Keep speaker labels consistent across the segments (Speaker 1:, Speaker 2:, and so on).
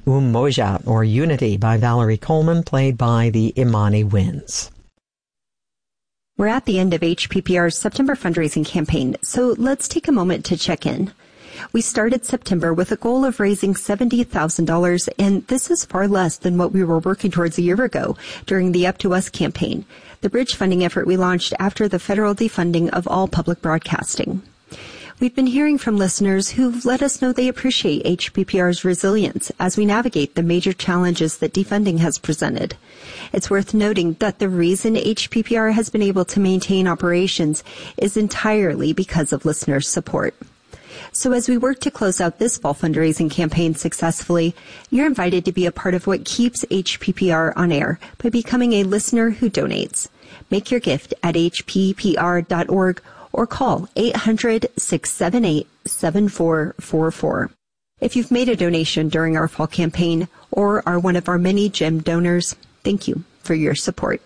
Speaker 1: Umoja, or Unity, by Valerie Coleman, played by the Imani Winds.
Speaker 2: We're at the end of HPPR's September fundraising campaign, so let's take a moment to check in. We started September with a goal of raising $70,000, and this is far less than what we were working towards a year ago during the Up to Us campaign, the bridge funding effort we launched after the federal defunding of all public broadcasting. We've been hearing from listeners who've let us know they appreciate HPPR's resilience as we navigate the major challenges that defunding has presented. It's worth noting that the reason HPPR has been able to maintain operations is entirely because of listener support. So as we work to close out this fall fundraising campaign successfully, you're invited to be a part of what keeps HPPR on air by becoming a listener who donates. Make your gift at hppr.org or call 800-678-7444. If you've made a donation during our fall campaign or are one of our many GEM donors, thank you for your support.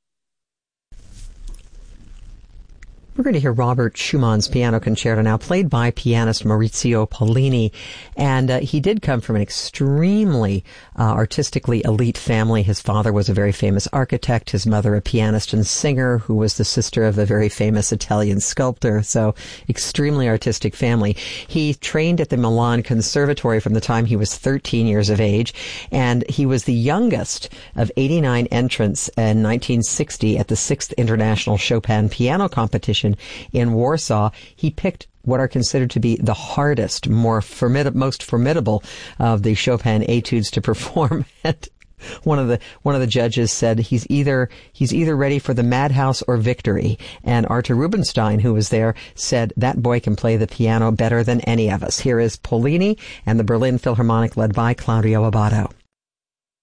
Speaker 1: We're going to hear Robert Schumann's piano concerto now, played by pianist Maurizio Pollini. And he did come from an extremely artistically elite family. His father was a very famous architect, his mother a pianist and singer who was the sister of a very famous Italian sculptor. So extremely artistic family. He trained at the Milan Conservatory from the time he was 13 years of age, and he was the youngest of 89 entrants in 1960 at the 6th International Chopin Piano Competition in Warsaw. He picked what are considered to be the hardest, most formidable of the Chopin etudes to perform. And one of the judges said he's either ready for the madhouse or victory. And Artur Rubinstein, who was there, said that boy can play the piano better than any of us. Here is Pollini and the Berlin Philharmonic, led by Claudio Abbado.